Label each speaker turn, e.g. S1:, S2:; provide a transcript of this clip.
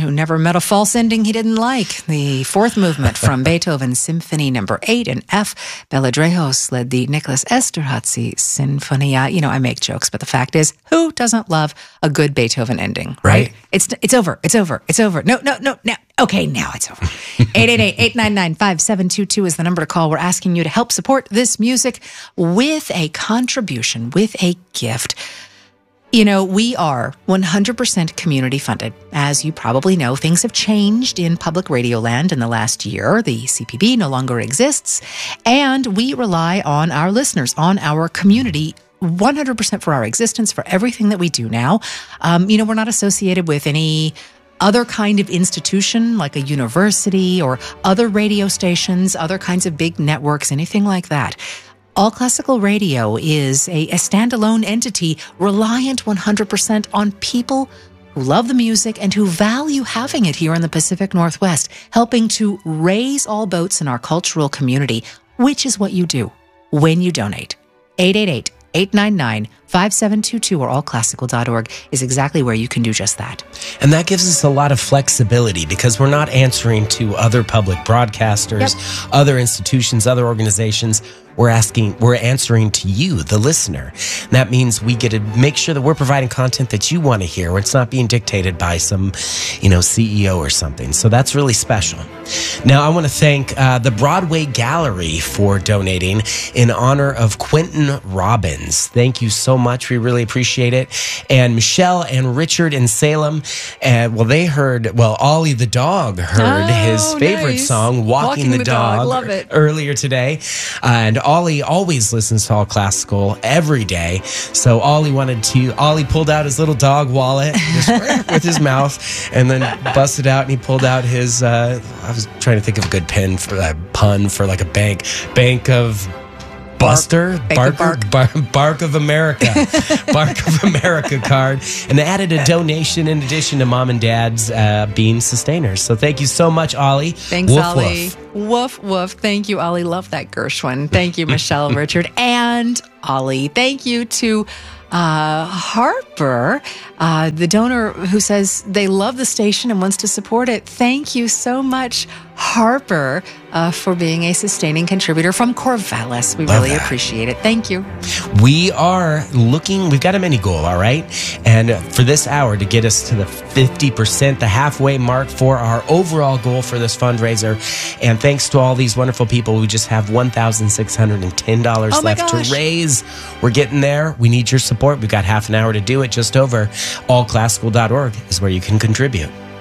S1: who never met a false ending he didn't like. The fourth movement from Beethoven's Symphony No. 8 in F. Bela Drejos led the Nicholas Esterházy Sinfonia. You know, I make jokes, but the fact is, who doesn't love a good Beethoven ending, right? It's over. No. Okay, now it's over. 888-899-5722 is the number to call. We're asking you to help support this music with a contribution, with a gift. You know, we are 100% community funded. As you probably know, things have changed in public radio land in the last year. The CPB no longer exists, and we rely on our listeners, on our community 100% for our existence, for everything that we do now. You know, we're not associated with any other kind of institution like a university or other radio stations, other kinds of big networks, anything like that. All Classical Radio is a standalone entity reliant 100% on people who love the music and who value having it here in the Pacific Northwest, helping to raise all boats in our cultural community, which is what you do when you donate. 888-899-5722 or allclassical.org is exactly where you can do just that.
S2: And that gives us a lot of flexibility because we're not answering to other public broadcasters, other institutions, other organizations. We're answering to you, the listener. And that means we get to make sure that we're providing content that you want to hear, where it's not being dictated by some, CEO or something. So that's really special. Now, I want to thank the Broadway Gallery for donating in honor of Quentin Robbins. Thank you so much. We really appreciate it. And Michelle and Richard in Salem, Ollie the dog heard his favorite song, Walking the Dog.
S1: Love it.
S2: Earlier today. And Ollie always listens to All Classical every day. So Ollie pulled out his little dog wallet with his mouth and then busted out and he pulled out his, I was trying to think of a good pun for like a bank of Buster, Bark of America, Bark of America card, and added a donation in addition to Mom and Dad's being sustainers. So thank you so much, Ollie.
S1: Thanks,
S2: woof,
S1: Ollie.
S2: Woof.
S1: Woof. Thank you, Ollie. Love that Gershwin. Thank you, Michelle, Richard, and Ollie. Thank you to Harper, the donor who says they love the station and wants to support it. Thank you so much, Harper, for being a sustaining contributor from Corvallis. We really appreciate it. Thank you.
S2: We've got a mini goal, all right? And for this hour to get us to the 50%, the halfway mark for our overall goal for this fundraiser. And thanks to all these wonderful people, we just have $1,610 left to raise. We're getting there. We need your support. We've got half an hour to do it, just over. Allclassical.org is where you can contribute.